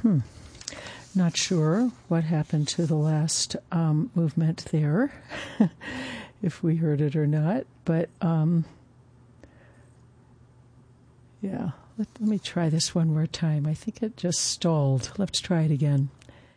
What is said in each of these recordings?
Not sure what happened to the last movement there, if we heard it or not. But, yeah, let me try this one more time. I think it just stalled. Let's try it again.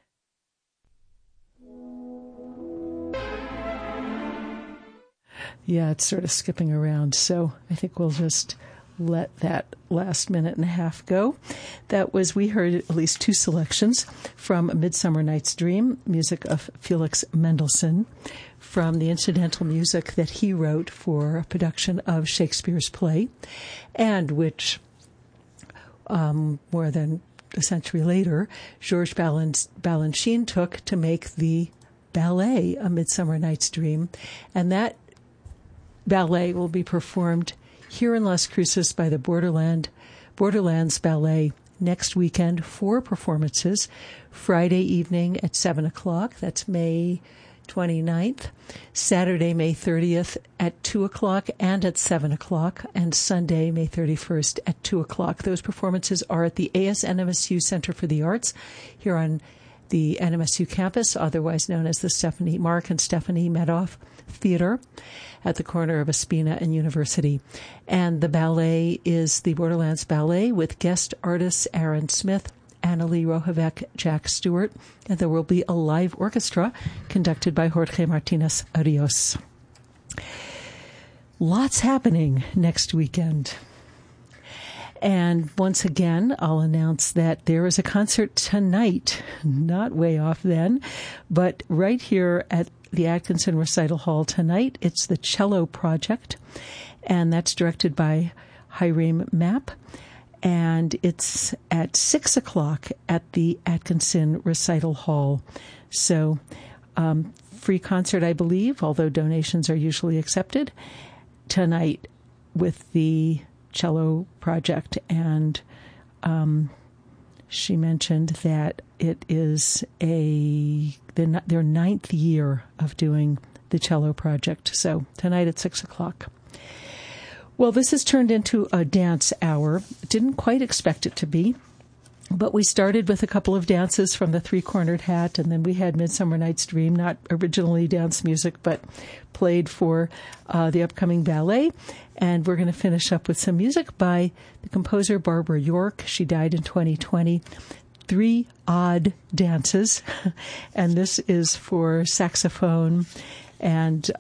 Yeah, it's sort of skipping around, so I think we'll just let that last minute and a half go. We heard at least two selections from A Midsummer Night's Dream, music of Felix Mendelssohn, from the incidental music that he wrote for a production of Shakespeare's play, and which, more than a century later, Georges Balanchine took to make the ballet A Midsummer Night's Dream. And that ballet will be performed here in Las Cruces by the Borderlands Ballet next weekend. 4 performances, Friday evening at 7 o'clock. That's May 29th. Saturday, May 30th at 2 o'clock and at 7 o'clock. And Sunday, May 31st at 2 o'clock. Those performances are at the ASNMSU Center for the Arts here on the NMSU campus, otherwise known as the Mark and Stephanie Medoff Theater at the corner of Ospina and University. And the ballet is the Borderlands Ballet with guest artists Aaron Smith, Annalie Rohavec, Jack Stewart, and there will be a live orchestra conducted by Jorge Martinez Rios. Lots happening next weekend. And once again, I'll announce that there is a concert tonight, not way off then, but right here at the Atkinson Recital Hall tonight. It's the Cello Project, and that's directed by Hiram Mapp, and it's at 6 o'clock at the Atkinson Recital Hall. So, free concert, I believe, although donations are usually accepted, tonight with the Cello Project. And she mentioned that it is their 9th year of doing the Cello Project. So tonight at 6 o'clock. Well, this has turned into a dance hour. Didn't quite expect it to be, but we started with a couple of dances from the Three-Cornered Hat, and then we had Midsummer Night's Dream, not originally dance music, but played for the upcoming ballet. And we're going to finish up with some music by the composer Barbara York. She died in 2020. 3 odd dances, and this is for saxophone and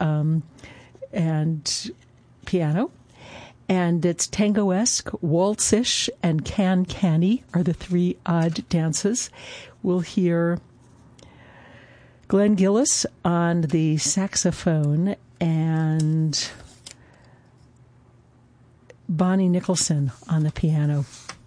piano. And it's tango-esque, waltzish, and can-canny are the 3 odd dances. We'll hear Glenn Gillis on the saxophone and Bonnie Nicholson on the piano.